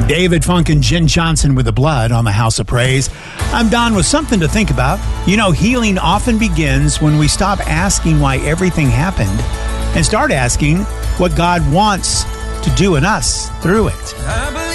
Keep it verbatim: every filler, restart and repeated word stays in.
David Funk and Jen Johnson with The Blood on the House of Praise. I'm Don with something to think about. You know, healing often begins when we stop asking why everything happened and start asking what God wants to do in us through it.